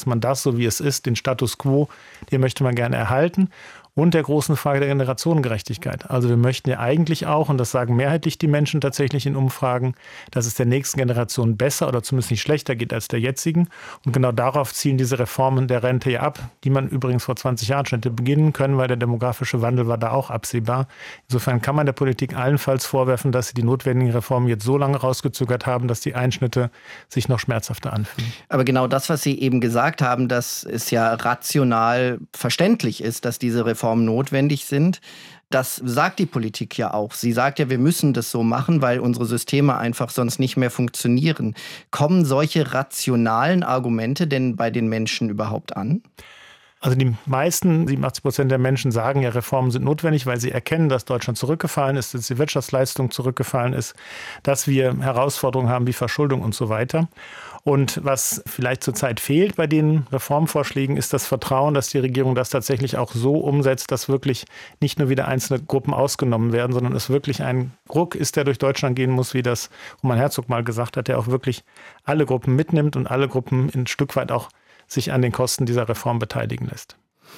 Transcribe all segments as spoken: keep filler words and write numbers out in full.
man das, so wie es ist, den Status quo, den möchte man gerne erhalten. Und der großen Frage der Generationengerechtigkeit. Also wir möchten ja eigentlich auch, und das sagen mehrheitlich die Menschen tatsächlich in Umfragen, dass es der nächsten Generation besser oder zumindest nicht schlechter geht als der jetzigen. Und genau darauf zielen diese Reformen der Rente ja ab, die man übrigens vor zwanzig Jahren schon hätte beginnen können, weil der demografische Wandel war da auch absehbar. Insofern kann man der Politik allenfalls vorwerfen, dass sie die notwendigen Reformen jetzt so lange rausgezögert haben, dass die Einschnitte sich noch schmerzhafter anfühlen. Aber genau das, was Sie eben gesagt haben, dass es ja rational verständlich ist, dass diese Reformen notwendig sind. Das sagt die Politik ja auch. Sie sagt ja, wir müssen das so machen, weil unsere Systeme einfach sonst nicht mehr funktionieren. Kommen solche rationalen Argumente denn bei den Menschen überhaupt an? Also die meisten, siebenundachtzig Prozent der Menschen sagen ja, Reformen sind notwendig, weil sie erkennen, dass Deutschland zurückgefallen ist, dass die Wirtschaftsleistung zurückgefallen ist, dass wir Herausforderungen haben wie Verschuldung und so weiter. Und was vielleicht zurzeit fehlt bei den Reformvorschlägen, ist das Vertrauen, dass die Regierung das tatsächlich auch so umsetzt, dass wirklich nicht nur wieder einzelne Gruppen ausgenommen werden, sondern es wirklich ein Ruck ist, der durch Deutschland gehen muss, wie das Roman Herzog mal gesagt hat, der auch wirklich alle Gruppen mitnimmt und alle Gruppen ein Stück weit auch sich an den Kosten dieser Reform beteiligen lässt.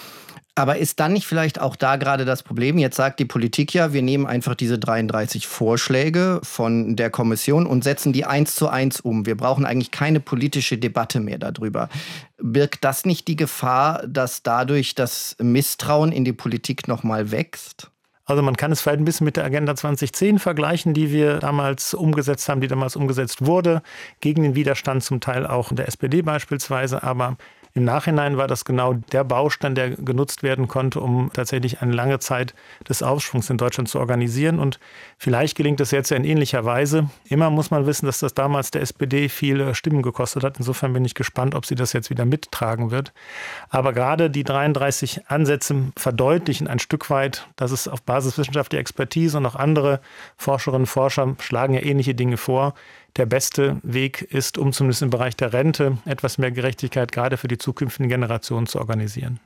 Aber ist dann nicht vielleicht auch da gerade das Problem? Jetzt sagt die Politik ja, wir nehmen einfach diese dreiunddreißig Vorschläge von der Kommission und setzen die eins zu eins um. Wir brauchen eigentlich keine politische Debatte mehr darüber. Birgt das nicht die Gefahr, dass dadurch das Misstrauen in die Politik nochmal wächst? Also man kann es vielleicht ein bisschen mit der Agenda zwanzig zehn vergleichen, die wir damals umgesetzt haben, die damals umgesetzt wurde, gegen den Widerstand zum Teil auch der S P D beispielsweise, aber im Nachhinein war das genau der Baustein, der genutzt werden konnte, um tatsächlich eine lange Zeit des Aufschwungs in Deutschland zu organisieren. Und vielleicht gelingt es jetzt ja in ähnlicher Weise. Immer muss man wissen, dass das damals der S P D viele Stimmen gekostet hat. Insofern bin ich gespannt, ob sie das jetzt wieder mittragen wird. Aber gerade die dreiunddreißig Ansätze verdeutlichen ein Stück weit, dass es auf Basis wissenschaftlicher Expertise und auch andere Forscherinnen und Forscher schlagen ja ähnliche Dinge vor, der beste Weg ist, um zumindest im Bereich der Rente etwas mehr Gerechtigkeit gerade für die zukünftigen Generationen zu organisieren.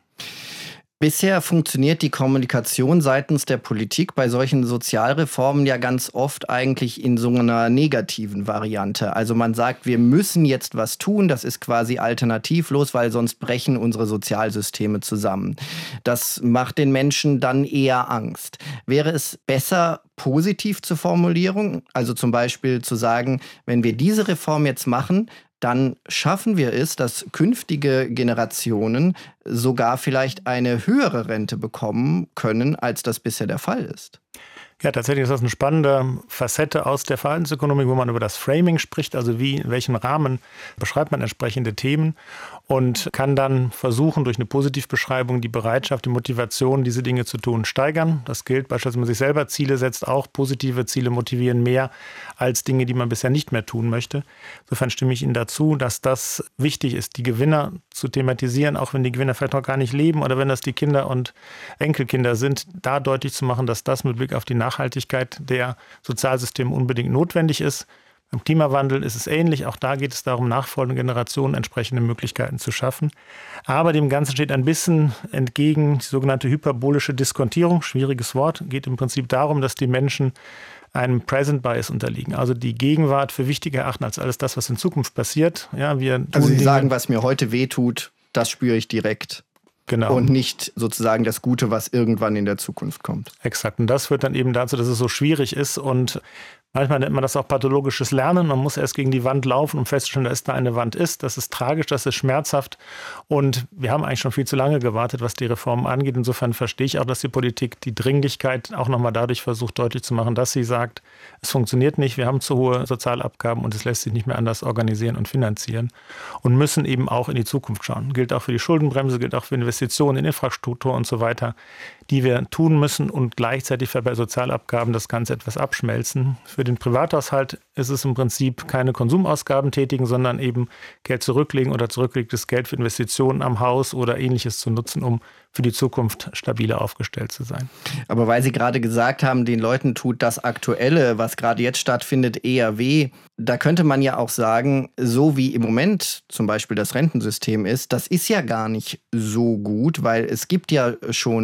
Bisher funktioniert die Kommunikation seitens der Politik bei solchen Sozialreformen ja ganz oft eigentlich in so einer negativen Variante. Also man sagt, wir müssen jetzt was tun, das ist quasi alternativlos, weil sonst brechen unsere Sozialsysteme zusammen. Das macht den Menschen dann eher Angst. Wäre es besser, positiv zu formulieren, also zum Beispiel zu sagen, wenn wir diese Reform jetzt machen, dann schaffen wir es, dass künftige Generationen sogar vielleicht eine höhere Rente bekommen können, als das bisher der Fall ist. Ja, tatsächlich ist das eine spannende Facette aus der Verhaltensökonomik, wo man über das Framing spricht, also wie, in welchem Rahmen beschreibt man entsprechende Themen und kann dann versuchen, durch eine Positivbeschreibung die Bereitschaft, die Motivation, diese Dinge zu tun, steigern. Das gilt beispielsweise, wenn man sich selber Ziele setzt, auch positive Ziele motivieren mehr als Dinge, die man bisher nicht mehr tun möchte. Insofern stimme ich Ihnen dazu, dass das wichtig ist, die Gewinner zu thematisieren, auch wenn die Gewinner vielleicht noch gar nicht leben oder wenn das die Kinder und Enkelkinder sind, da deutlich zu machen, dass das mit Blick auf die Nachhaltigkeit der Sozialsysteme unbedingt notwendig ist. Beim Klimawandel ist es ähnlich. Auch da geht es darum, nachfolgenden Generationen entsprechende Möglichkeiten zu schaffen. Aber dem Ganzen steht ein bisschen entgegen die sogenannte hyperbolische Diskontierung. Schwieriges Wort. Geht im Prinzip darum, dass die Menschen einem Present Bias unterliegen. Also die Gegenwart für wichtiger erachten als alles das, was in Zukunft passiert. Ja, wir also Sie Dinge, sagen, was mir heute wehtut, das spüre ich direkt. Genau. Und nicht sozusagen das Gute, was irgendwann in der Zukunft kommt. Exakt. Und das führt dann eben dazu, dass es so schwierig ist und manchmal nennt man das auch pathologisches Lernen. Man muss erst gegen die Wand laufen, um festzustellen, dass da eine Wand ist. Das ist tragisch, das ist schmerzhaft. Und wir haben eigentlich schon viel zu lange gewartet, was die Reformen angeht. Insofern verstehe ich auch, dass die Politik die Dringlichkeit auch nochmal dadurch versucht, deutlich zu machen, dass sie sagt, es funktioniert nicht, wir haben zu hohe Sozialabgaben und es lässt sich nicht mehr anders organisieren und finanzieren. Und müssen eben auch in die Zukunft schauen. Gilt auch für die Schuldenbremse, gilt auch für Investitionen in Infrastruktur und so weiter, die wir tun müssen und gleichzeitig bei Sozialabgaben das Ganze etwas abschmelzen. Für den Privathaushalt ist es im Prinzip keine Konsumausgaben tätigen, sondern eben Geld zurücklegen oder zurückgelegtes Geld für Investitionen am Haus oder Ähnliches zu nutzen, um für die Zukunft stabiler aufgestellt zu sein. Aber weil Sie gerade gesagt haben, den Leuten tut das Aktuelle, was gerade jetzt stattfindet, eher weh. Da könnte man ja auch sagen, so wie im Moment zum Beispiel das Rentensystem ist, das ist ja gar nicht so gut, weil es gibt ja schon vor allem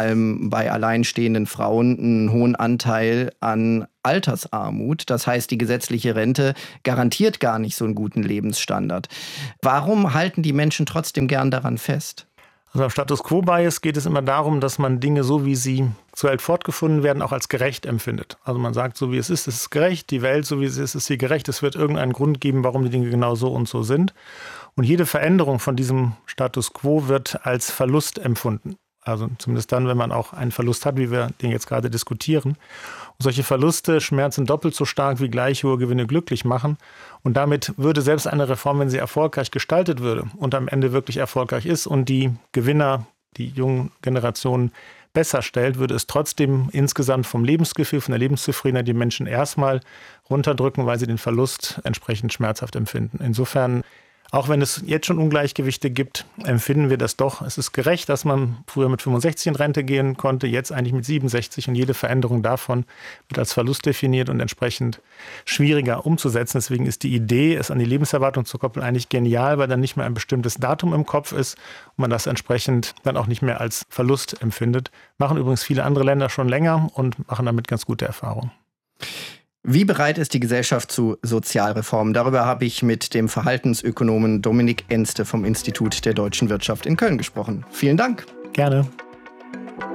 allem bei alleinstehenden Frauen einen hohen Anteil an Altersarmut. Das heißt, die gesetzliche Rente garantiert gar nicht so einen guten Lebensstandard. Warum halten die Menschen trotzdem gern daran fest? Also am Status Quo-Bias geht es immer darum, dass man Dinge so, wie sie zur Welt fortgefunden werden, auch als gerecht empfindet. Also man sagt, so wie es ist, ist es gerecht. Die Welt, so wie es ist, ist sie gerecht. Es wird irgendeinen Grund geben, warum die Dinge genau so und so sind. Und jede Veränderung von diesem Status Quo wird als Verlust empfunden. Also zumindest dann, wenn man auch einen Verlust hat, wie wir den jetzt gerade diskutieren. Und solche Verluste schmerzen doppelt so stark wie gleich hohe Gewinne glücklich machen. Und damit würde selbst eine Reform, wenn sie erfolgreich gestaltet würde und am Ende wirklich erfolgreich ist und die Gewinner, die jungen Generationen besser stellt, würde es trotzdem insgesamt vom Lebensgefühl, von der Lebenszufriedenheit die Menschen erstmal runterdrücken, weil sie den Verlust entsprechend schmerzhaft empfinden. Insofern, auch wenn es jetzt schon Ungleichgewichte gibt, empfinden wir das doch. Es ist gerecht, dass man früher mit fünfundsechzig in Rente gehen konnte, jetzt eigentlich mit siebenundsechzig. Und jede Veränderung davon wird als Verlust definiert und entsprechend schwieriger umzusetzen. Deswegen ist die Idee, es an die Lebenserwartung zu koppeln, eigentlich genial, weil dann nicht mehr ein bestimmtes Datum im Kopf ist und man das entsprechend dann auch nicht mehr als Verlust empfindet. Machen übrigens viele andere Länder schon länger und machen damit ganz gute Erfahrungen. Wie bereit ist die Gesellschaft zu Sozialreformen? Darüber habe ich mit dem Verhaltensökonomen Dominik Enste vom Institut der deutschen Wirtschaft in Köln gesprochen. Vielen Dank. Gerne.